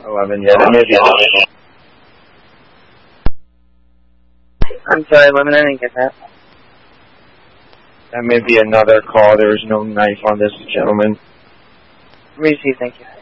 11, yeah, that may be. I'm sorry, 11, I didn't get that. That may be another call. There is no knife on this gentleman. Receive, thank you.